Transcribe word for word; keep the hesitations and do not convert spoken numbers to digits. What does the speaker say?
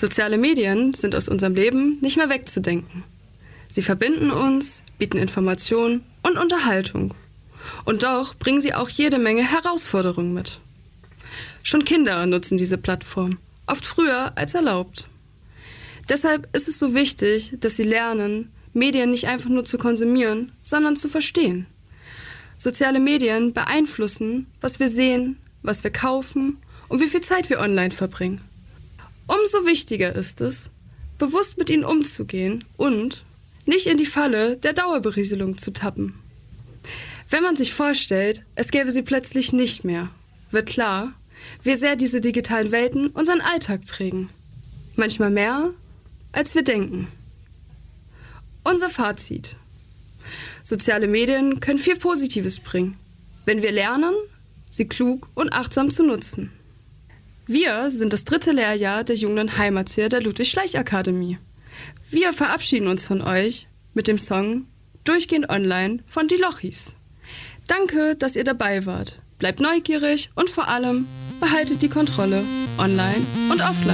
Soziale Medien sind aus unserem Leben nicht mehr wegzudenken. Sie verbinden uns, bieten Information und Unterhaltung. Und doch bringen sie auch jede Menge Herausforderungen mit. Schon Kinder nutzen diese Plattform, oft früher als erlaubt. Deshalb ist es so wichtig, dass sie lernen, Medien nicht einfach nur zu konsumieren, sondern zu verstehen. Soziale Medien beeinflussen, was wir sehen, was wir kaufen und wie viel Zeit wir online verbringen. Umso wichtiger ist es, bewusst mit ihnen umzugehen und nicht in die Falle der Dauerberieselung zu tappen. Wenn man sich vorstellt, es gäbe sie plötzlich nicht mehr, wird klar, wie sehr diese digitalen Welten unseren Alltag prägen. Manchmal mehr, als wir denken. Unser Fazit: Soziale Medien können viel Positives bringen, wenn wir lernen, sie klug und achtsam zu nutzen. Wir sind das dritte Lehrjahr der Jugend- und Heimatzieher der Ludwig-Schleich-Akademie. Wir verabschieden uns von euch mit dem Song Durchgehend Online von Die Lochis. Danke, dass ihr dabei wart. Bleibt neugierig und vor allem behaltet die Kontrolle online und offline.